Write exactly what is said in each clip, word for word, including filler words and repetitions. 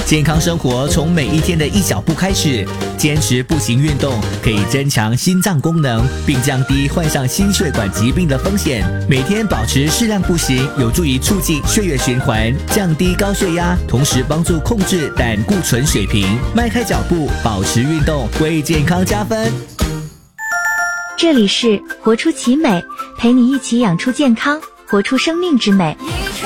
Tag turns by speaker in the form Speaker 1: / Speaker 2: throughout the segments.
Speaker 1: 健康生活从每一天的一小步开始，坚持步行运动可以增强心脏功能，并降低患上心血管疾病的风险。每天保持适量步行，有助于促进血液循环，降低高血压，同时帮助控制胆固醇水平。迈开脚步，保持运动，为健康加分。
Speaker 2: 这里是活出奇美，陪你一起养出健康，活出生命之美。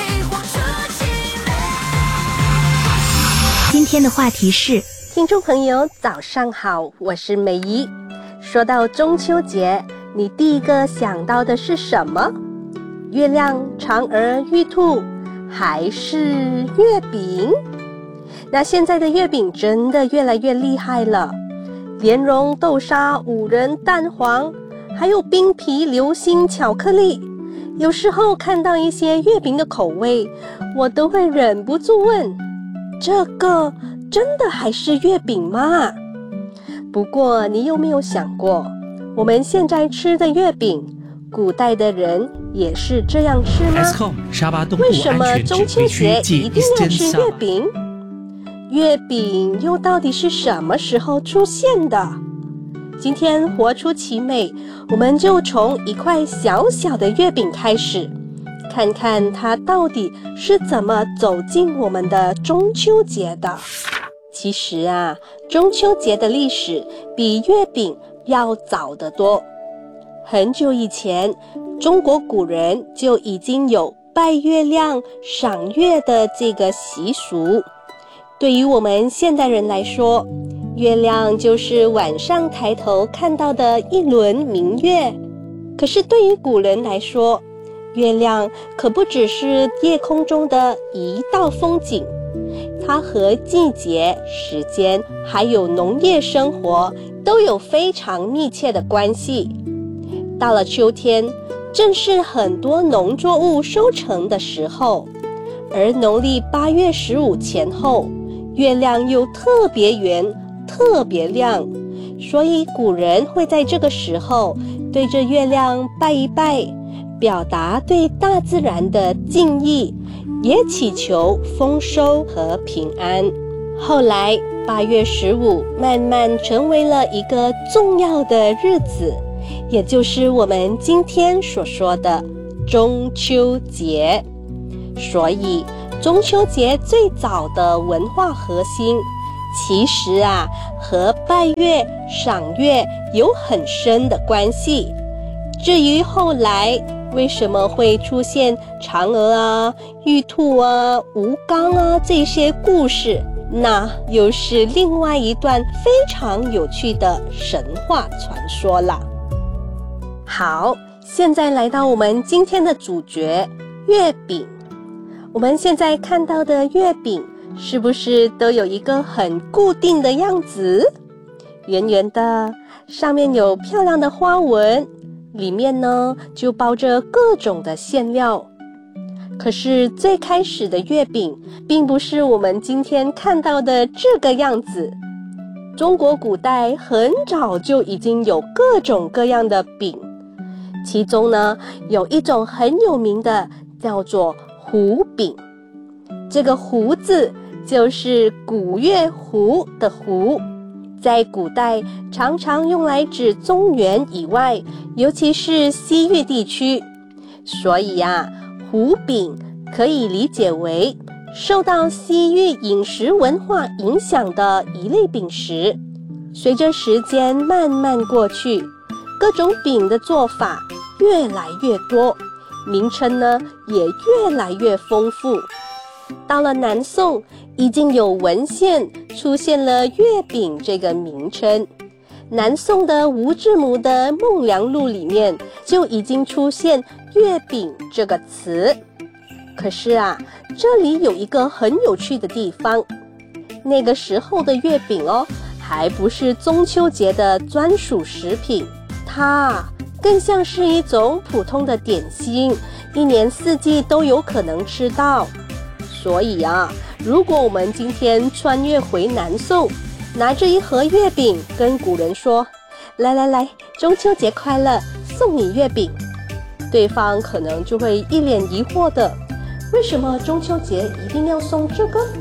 Speaker 2: 今天的话题是，
Speaker 3: 听众朋友早上好，我是美仪。说到中秋节，你第一个想到的是什么？月亮、嫦娥、玉兔，还是月饼？那现在的月饼真的越来越厉害了，莲蓉、豆沙、五仁、蛋黄，还有冰皮、流心、巧克力。有时候看到一些月饼的口味，我都会忍不住问，这个真的还是月饼吗？不过你有没有想过，我们现在吃的月饼，古代的人也是这样吃吗？为什么中秋节一定要吃月饼？月饼又到底是什么时候出现的？今天活出奇美，我们就从一块小小的月饼开始，看看它到底是怎么走进我们的中秋节的。其实啊，中秋节的历史比月饼要早得多。很久以前，中国古人就已经有拜月亮、赏月的这个习俗。对于我们现代人来说，月亮就是晚上抬头看到的一轮明月。可是对于古人来说，月亮可不只是夜空中的一道风景，它和季节、时间还有农业生活都有非常密切的关系。到了秋天，正是很多农作物收成的时候，而农历八月十五前后，月亮又特别圆、特别亮，所以古人会在这个时候对着月亮拜一拜，表达对大自然的敬意，也祈求丰收和平安。后来八月十五慢慢成为了一个重要的日子，也就是我们今天所说的中秋节。所以中秋节最早的文化核心，其实啊和拜月、赏月有很深的关系。至于后来为什么会出现嫦娥啊、玉兔啊、吴刚啊这些故事，那又是另外一段非常有趣的神话传说啦。好，现在来到我们今天的主角月饼。我们现在看到的月饼是不是都有一个很固定的样子？圆圆的，上面有漂亮的花纹，里面呢就包着各种的馅料。可是最开始的月饼并不是我们今天看到的这个样子。中国古代很早就已经有各种各样的饼，其中呢有一种很有名的叫做胡饼。这个胡字就是古月胡的胡，在古代常常用来指中原以外，尤其是西域地区。所以啊，胡饼可以理解为受到西域饮食文化影响的一类饼食。随着时间慢慢过去，各种饼的做法越来越多，名称呢也越来越丰富。到了南宋，已经有文献出现了月饼这个名称。南宋的吴志摩的《梦良录》里面就已经出现月饼这个词。可是啊，这里有一个很有趣的地方，那个时候的月饼哦，还不是中秋节的专属食品，它更像是一种普通的点心，一年四季都有可能吃到。所以啊，如果我们今天穿越回南宋，拿着一盒月饼跟古人说，来来来，中秋节快乐，送你月饼，对方可能就会一脸疑惑的，为什么中秋节一定要送这个？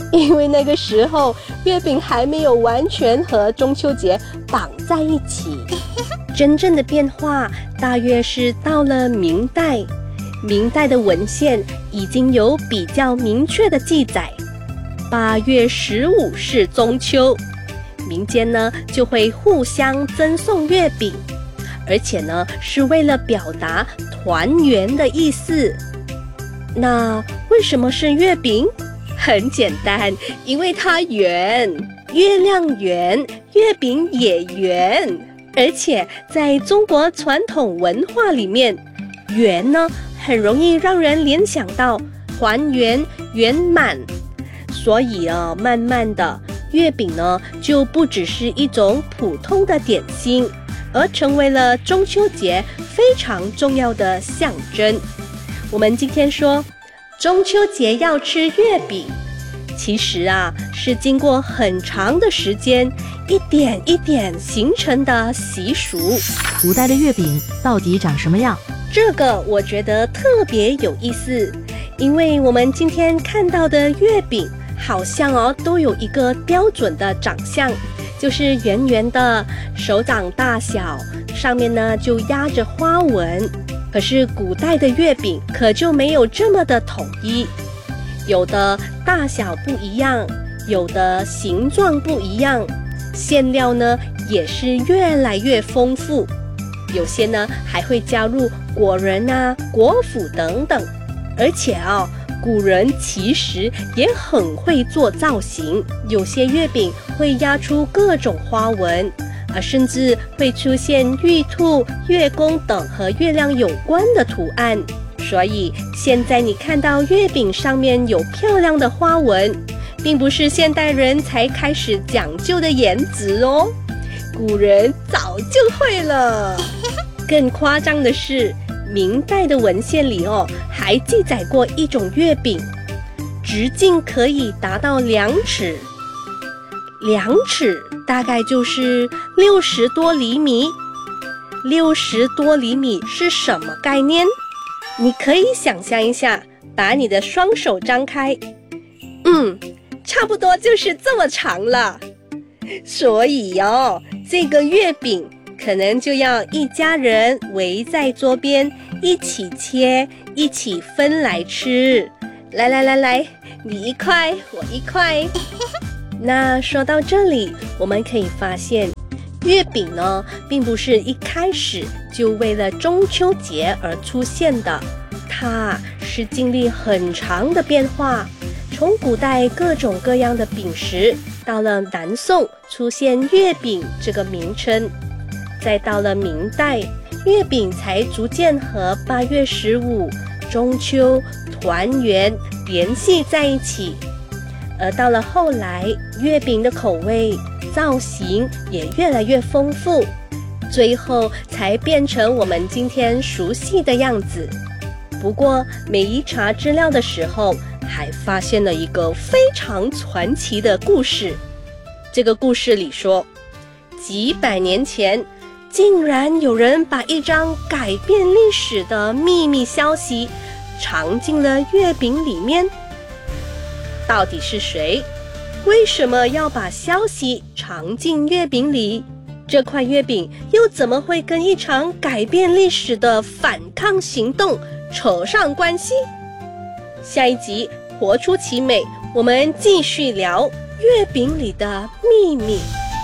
Speaker 3: 因为那个时候月饼还没有完全和中秋节绑在一起。真正的变化大约是到了明代，明代的文献已经有比较明确的记载，八月十五是中秋，民间呢就会互相赠送月饼，而且呢是为了表达团圆的意思。那为什么是月饼？很简单，因为它圆，月亮圆，月饼也圆。而且在中国传统文化里面，圆呢很容易让人联想到团圆圆满，所以啊，慢慢的月饼呢就不只是一种普通的点心，而成为了中秋节非常重要的象征。我们今天说中秋节要吃月饼，其实啊是经过很长的时间一点一点形成的习俗。
Speaker 4: 古代的月饼到底长什么样？
Speaker 3: 这个我觉得特别有意思，因为我们今天看到的月饼好像哦都有一个标准的长相，就是圆圆的，手掌大小，上面呢就压着花纹。可是古代的月饼可就没有这么的统一，有的大小不一样，有的形状不一样，馅料呢也是越来越丰富，有些呢还会加入果仁啊、果脯等等。而且哦，古人其实也很会做造型，有些月饼会压出各种花纹，而甚至会出现玉兔、月宫等和月亮有关的图案。所以现在你看到月饼上面有漂亮的花纹，并不是现代人才开始讲究的颜值哦，古人早就会了。更夸张的是，明代的文献里哦，还记载过一种月饼，直径可以达到两尺，两尺大概就是六十多厘米。六十多厘米是什么概念？你可以想象一下，把你的双手张开，嗯，差不多就是这么长了。所以哦，这个月饼可能就要一家人围在桌边一起切，一起分来吃。来来来来，你一块，我一块。那说到这里，我们可以发现，月饼呢，并不是一开始就为了中秋节而出现的，它是经历很长的变化。从古代各种各样的饼食，到了南宋出现月饼这个名称，再到了明代，月饼才逐渐和八月十五、中秋、团圆联系在一起。而到了后来，月饼的口味、造型也越来越丰富，最后才变成我们今天熟悉的样子。不过，美姨查资料的时候，还发现了一个非常传奇的故事。这个故事里说，几百年前，竟然有人把一张改变历史的秘密消息藏进了月饼里面。到底是谁？为什么要把消息藏进月饼里？这块月饼又怎么会跟一场改变历史的反抗行动扯上关系？下一集活出奇美，我们继续聊月饼里的秘密。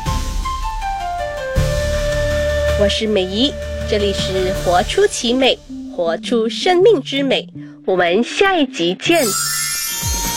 Speaker 3: 我是美姨，这里是活出奇美，活出生命之美，我们下一集见。